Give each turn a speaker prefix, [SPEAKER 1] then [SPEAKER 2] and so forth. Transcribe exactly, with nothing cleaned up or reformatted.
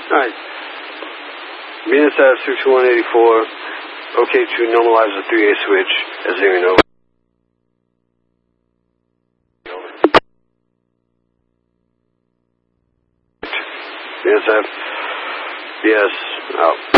[SPEAKER 1] Alright. Venus Ave six one eighty-four. Okay to normalize the three A switch as hearing over. Venus Ave. Yes. Out.